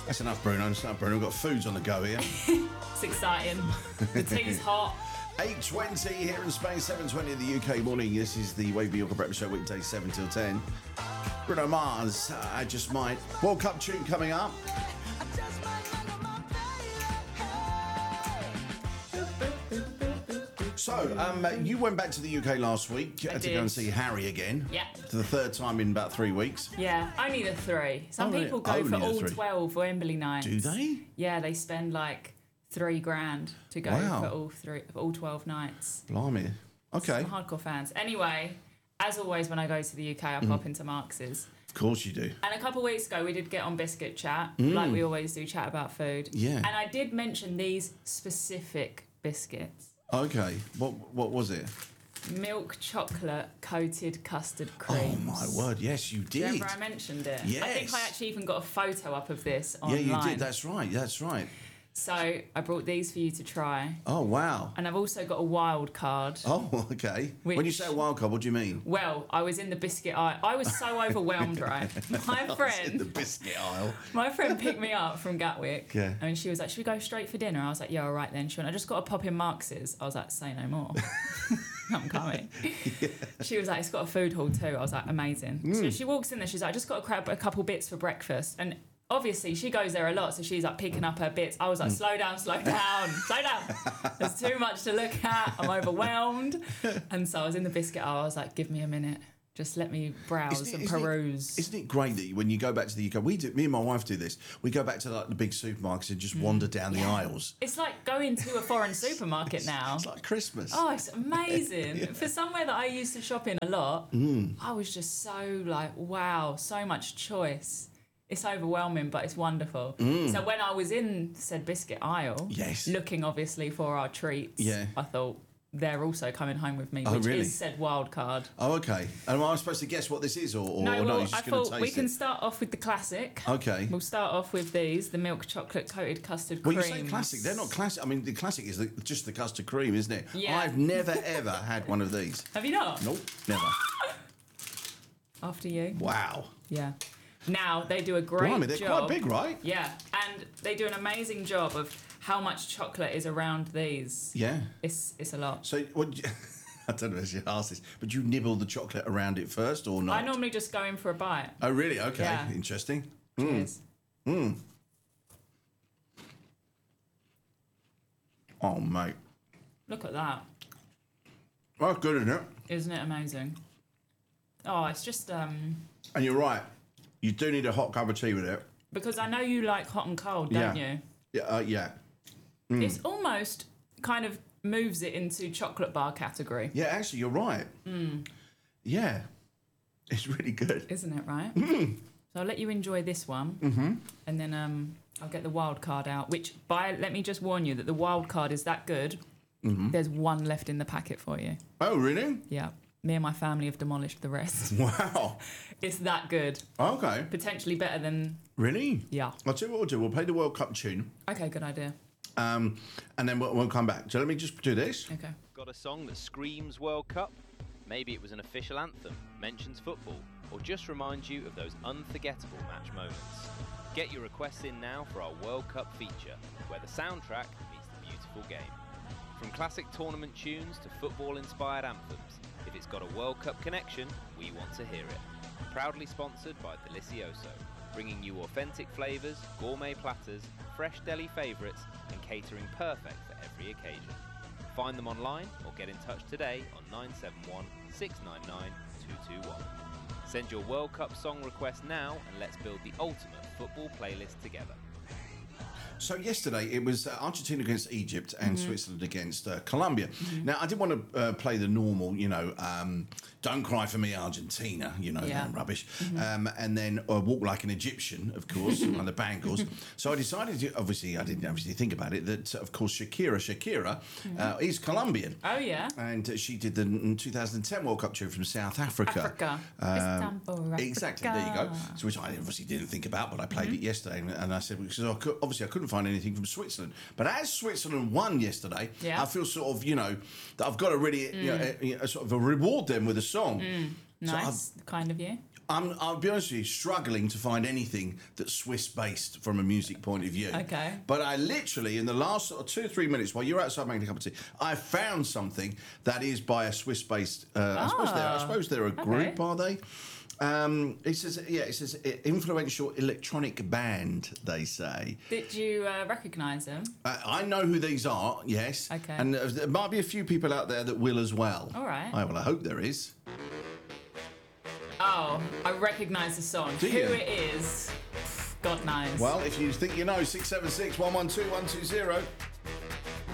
That's enough, Bruno. That's enough, Bruno. We've got foods on the go here. It's exciting. The tea's hot. 8:20 here in Spain, 7:20 in the UK morning. This is the Wave Yorker Breakfast Show, weekdays 7 till 10. Bruno Mars, I Just Might. World Cup tune coming up. So, you went back to the UK last week to go and see Harry again. Yeah. For the third time in about 3 weeks. Yeah, only the 3. Some people go for all 12 Wembley nights. Do they? Yeah, they spend like $3,000 to go for all 12 nights. Blimey. Okay. Some hardcore fans. Anyway, as always, when I go to the UK, I pop into Marx's. Of course you do. And a couple of weeks ago, we did get on Biscuit Chat, like we always do, chat about food. Yeah. And I did mention these specific biscuits. Okay. What was it? Milk chocolate coated custard creams. Oh my word! Yes, you did. Do you remember I mentioned it? Yes. I think I actually even got a photo up of this online. Yeah, you did. That's right. That's right. So I brought these for you to try. Oh wow! And I've also got a wild card. Oh, okay. When you say a wild card, what do you mean? Well, I was in the biscuit aisle. I was so overwhelmed, right? My friend in the biscuit aisle. My friend picked me up from Gatwick. Yeah. And she was like, "Should we go straight for dinner?" I was like, "Yeah, all right then." She went, "I just got to pop in Marx's." I was like, "Say no more." I'm coming. Yeah. She was like, "It's got a food hall too." I was like, "Amazing." So she walks in there. She's like, "I just got to grab a couple bits for breakfast." And obviously, she goes there a lot, so she's like picking up her bits. I was like, slow down, slow down. There's too much to look at. I'm overwhelmed. And so I was in the biscuit aisle. I was like, give me a minute. Just let me browse and peruse. Isn't it great that when you go back to the UK, me and my wife do this. We go back to like the big supermarkets and just wander down the aisles. It's like going to a foreign supermarket now. It's like Christmas. Oh, it's amazing. Yeah. For somewhere that I used to shop in a lot, I was just so like, wow, so much choice. It's overwhelming, but it's wonderful. So when I was in said biscuit aisle, looking obviously for our treats, I thought they're also coming home with me, which is said wild card. Oh, okay. And am I supposed to guess what this is, or no? Well, you're just I going to thought taste we can it? start off with the classic. Okay. We'll start off with these, the milk chocolate coated custard Well, creams. you say classic. They're not classic. I mean, the classic is just the custard cream, isn't it? Yeah. I've never, ever had one of these. Have you not? Nope, never. After you. Wow. Yeah. Now, they do a great job. They're quite big, right? Yeah, and they do an amazing job of how much chocolate is around these. Yeah. It's a lot. So, I don't know if you asked this, but you nibble the chocolate around it first or not? I normally just go in for a bite. Oh, really? Okay, yeah. Interesting. Cheers. Oh, mate. Look at that. That's good, isn't it? Isn't it amazing? Oh, it's just... And you're right. You do need a hot cup of tea with it. Because I know you like hot and cold, don't you? Yeah, yeah. It's almost kind of moves it into chocolate bar category. Yeah, actually, you're right. Yeah. It's really good. Isn't it, right? So I'll let you enjoy this one. And then I'll get the wild card out, which, let me just warn you that the wild card is that good. There's one left in the packet for you. Oh, really? Yeah. Me and my family have demolished the rest. Wow. It's that good. Okay. Potentially better than... Really? Yeah. I'll tell you what we'll do. We'll play the World Cup tune. Okay, good idea. And then we'll come back. So let me just do this. Okay. Got a song that screams World Cup? Maybe it was an official anthem, mentions football, or just reminds you of those unforgettable match moments. Get your requests in now for our World Cup feature, where the soundtrack meets the beautiful game. From classic tournament tunes to football-inspired anthems, if it's got a World Cup connection, we want to hear it. Proudly sponsored by Delicioso, bringing you authentic flavours, gourmet platters, fresh deli favourites, and catering perfect for every occasion. Find them online or get in touch today on 971 699 221. Send your World Cup song request now and let's build the ultimate football playlist together. So yesterday it was Argentina against Egypt and Switzerland against Colombia. Now I didn't want to play the normal, don't cry for me Argentina, that rubbish, and then walk like an Egyptian, of course, on the Bangles. So I decided to, I didn't obviously think about it, that of course Shakira is Colombian. Oh yeah. And she did the 2010 World Cup tour from South Africa. It's time for Africa. Exactly, there you go. So which I obviously didn't think about, but I played it yesterday, and I said, because I couldn't find anything from Switzerland. But as Switzerland won yesterday, I feel sort of, that I've got to really sort of reward them with a song. Nice, kind of you. I'll be honest with you, struggling to find anything that's Swiss-based from a music point of view. Okay. But I literally, in the last sort of 2 or 3 minutes, while you're outside making a cup of tea, I found something that is by a Swiss-based. I suppose they're a group, are they? It says influential electronic band, they say. Did you recognise them? I know who these are, yes. Okay. And there might be a few people out there that will as well. All right. I hope there is. Oh, I recognise the song. Do you? Who it is, God knows. Well, if you think you know, 676 112 120.